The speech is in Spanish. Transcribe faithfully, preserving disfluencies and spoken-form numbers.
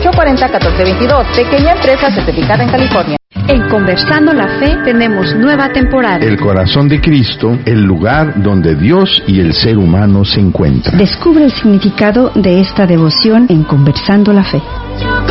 ocho cuatro cero, uno cuatro dos dos. Pequeña empresa certificada en California. En Conversando la Fe tenemos nueva temporada. El corazón de Cristo, el lugar donde Dios y el ser humano se encuentran. Descubre el significado de esta devoción en Conversando la Fe.